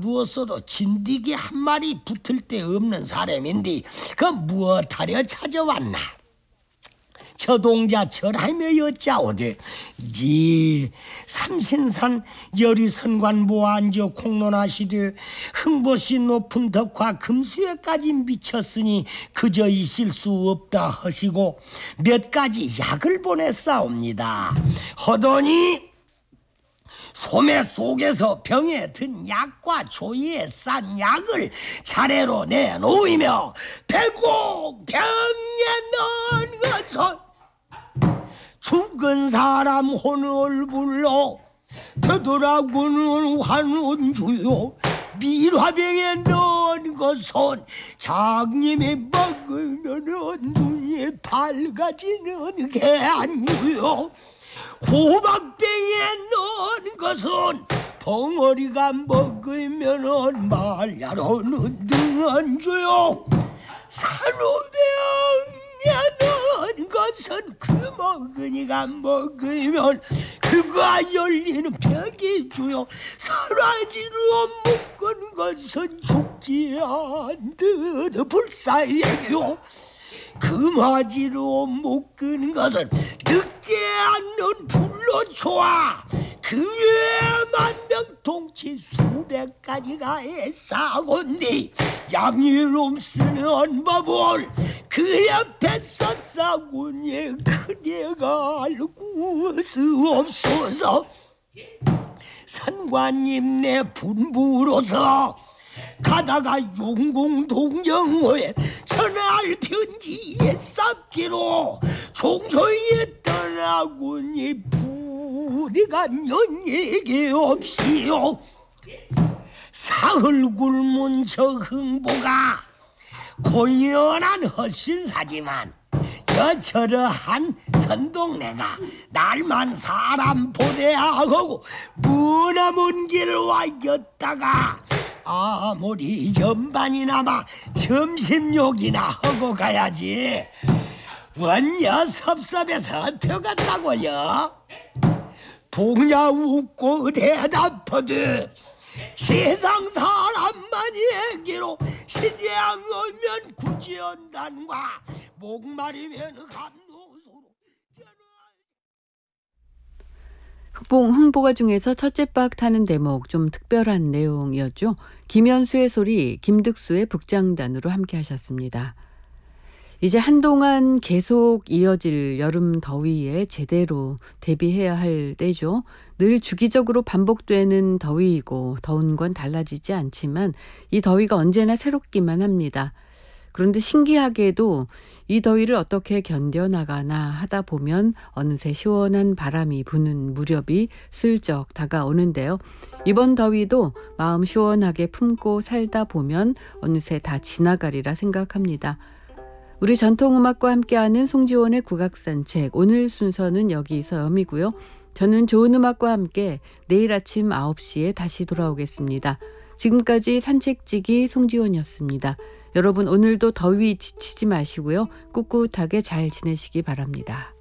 누웠어도 진드기 한 마리 붙을 데 없는 사람인데 그 무엇하려 찾아왔나? 저동자 절하며 여짜오되 이 삼신산 여리선관 모안저 공론하시되 흥보시 높은 덕화 금수에까지 미쳤으니 그저 있을 수 없다 하시고 몇 가지 약을 보냈사옵니다. 하더니 소매 속에서 병에 든 약과 조이에 싼 약을 차례로 내놓으며 배고 병에 넣은 것은 죽은 사람 혼을 불러 되돌아오는 환원주요 밀화병에 넣은 것은 장님이 먹으면 눈이 밝아지는 게 아니요 호박병에 넣은 것은 벙어리가 먹으면 말야로는 등은 주요 산후병에 넣은 것은 그 먹으니가 먹으면 그가 열리는 벽이 주요 사라지로 묶은 것은 죽지 않듯 불사예요 금화지로 묶은 것은 늙지 않는 불로 좋아 그 외에 만병통치 수백 가지가 애싸곤디 양이름 쓰는 법을 그 옆에서 싸군이 그대가 알고 수없소서 선관님 내 분부로서 가다가 용공동정호에 전할 편지에 쌓기로 종소에 떠나고니 부리가 연얘기 없이요 사흘 굶은 저 흥보가 고연한 헛신사지만 여저러한 선동네가 날만 사람 보내야 하고 머나먼 길을 와였다가 아무리 연반이나마 점심욕이나 하고 가야지 원여 섭섭해서 어떡한다고요? 동야 웃고 대답하되 세상 사람만 얘기로 시장 오면 구지연단과 목마르면 감노소로 흥보가 중에서 첫째 박 타는 대목 좀 특별한 내용이었죠. 김현수의 소리, 김득수의 북장단으로 함께 하셨습니다. 이제 한동안 계속 이어질 여름 더위에 제대로 대비해야 할 때죠. 늘 주기적으로 반복되는 더위이고 더운 건 달라지지 않지만 이 더위가 언제나 새롭기만 합니다. 그런데 신기하게도 이 더위를 어떻게 견뎌나가나 하다 보면 어느새 시원한 바람이 부는 무렵이 슬쩍 다가오는데요. 이번 더위도 마음 시원하게 품고 살다 보면 어느새 다 지나가리라 생각합니다. 우리 전통음악과 함께하는 송지원의 국악산책, 오늘 순서는 여기서 여미고요. 저는 좋은 음악과 함께 내일 아침 9시에 다시 돌아오겠습니다. 지금까지 산책지기 송지원이었습니다. 여러분 오늘도 더위 지치지 마시고요. 꿋꿋하게 잘 지내시기 바랍니다.